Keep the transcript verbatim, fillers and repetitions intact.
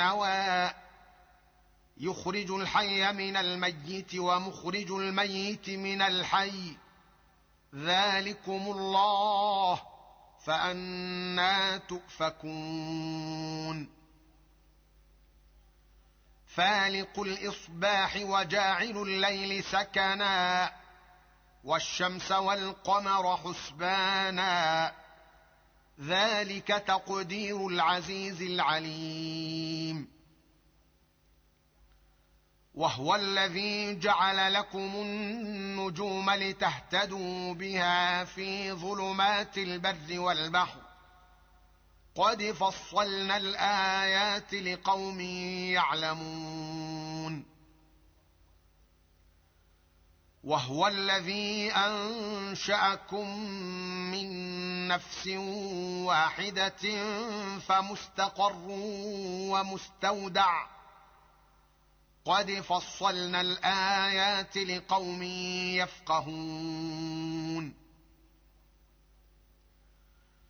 نوى يخرج الحي من الميت ومخرج الميت من الحي ذلكم الله فأنى تؤفكون فالق الإصباح وجاعل الليل سكنا والشمس والقمر حسبانا ذلك تقدير العزيز العليم وهو الذي جعل لكم النجوم لتهتدوا بها في ظلمات البر والبحر قد فصلنا الآيات لقوم يعلمون وهو الذي أنشأكم من نفس واحدة فمستقر ومستودع قد فصلنا الآيات لقوم يفقهون